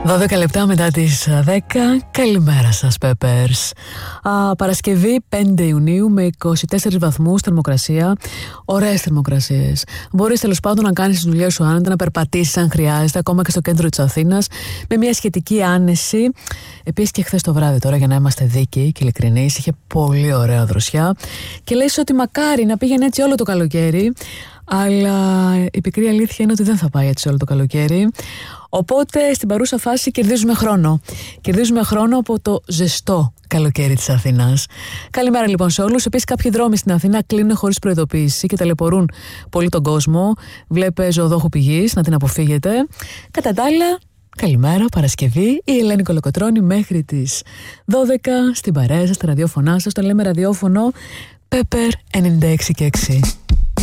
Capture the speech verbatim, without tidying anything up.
δώδεκα λεπτά μετά τις δέκα. Καλημέρα σας, Peppers. Α, Παρασκευή πέντε Ιουνίου με είκοσι τέσσερις βαθμούς θερμοκρασία. Ωραίες θερμοκρασίες. Μπορείς τέλος πάντων να κάνεις τις δουλειές σου άνετα, να περπατήσεις αν χρειάζεται, ακόμα και στο κέντρο της Αθήνας, με μια σχετική άνεση. Επίσης και χθες το βράδυ, τώρα για να είμαστε δίκαιοι και ειλικρινείς, είχε πολύ ωραία δροσιά. Και λες ότι μακάρι να πήγαινε έτσι όλο το καλοκαίρι. Αλλά η πικρή αλήθεια είναι ότι δεν θα πάει έτσι όλο το καλοκαίρι. Οπότε στην παρούσα φάση κερδίζουμε χρόνο. Κερδίζουμε χρόνο από το ζεστό καλοκαίρι της Αθήνας. Καλημέρα λοιπόν σε όλους. Επίσης, κάποιοι δρόμοι στην Αθήνα κλείνουν χωρίς προειδοποίηση και ταλαιπωρούν πολύ τον κόσμο. Βλέπε ζωοδόχου πηγής, να την αποφύγετε. Κατά τα άλλα, καλημέρα, Παρασκευή. Η Ελένη Κολοκοτρώνη μέχρι τις δώδεκα στην παρέα σας, στα ραδιόφωνά σας. Το λέμε ραδιόφωνο Pepper ενενήντα έξι και έξι.